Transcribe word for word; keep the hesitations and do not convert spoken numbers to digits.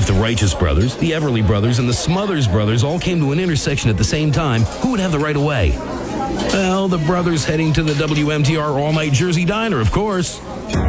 If the Righteous Brothers, the Everly Brothers, and the Smothers Brothers all came to an intersection at the same time, who would have the right of way? Well, the brothers heading to the W M T R All-Night Jersey Diner, of course.